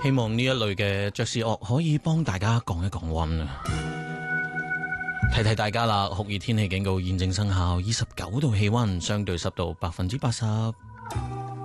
希望呢一類嘅爵士樂可以幫大家降一降溫啊！提提大家啦，酷熱天氣警告現正生效，29度氣溫，相對濕度80%。